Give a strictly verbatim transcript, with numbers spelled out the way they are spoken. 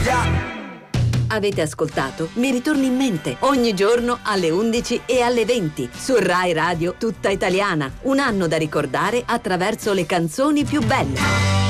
Yeah. Avete ascoltato Mi ritorni in mente ogni giorno alle undici e alle venti su Rai Radio Tutta Italiana. Un anno da ricordare attraverso le canzoni più belle.